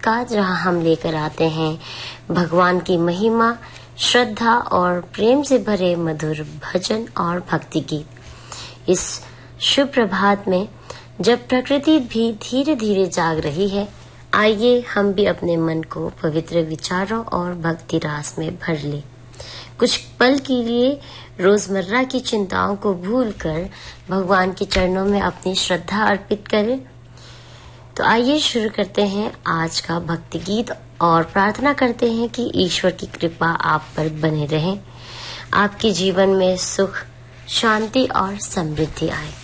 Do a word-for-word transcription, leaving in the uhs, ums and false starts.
Podcast जहां हम लेकर आते हैं भगवान की महिमा, श्रद्धा और प्रेम से भरे मधुर भजन और भक्ति गीत। इस शुभ प्रभात में जब प्रकृति भी धीरे धीरे जाग रही है, आइए हम भी अपने मन को पवित्र विचारों और भक्ति रास में भर ले। कुछ पल के लिए रोजमर्रा की चिंताओं को भूलकर भगवान के चरणों में अपनी श्रद्धा अर्पित करें। तो आइए शुरू करते हैं आज का भक्ति गीत और प्रार्थना करते हैं कि ईश्वर की कृपा आप पर बने रहे, आपके जीवन में सुख, शांति और समृद्धि आए।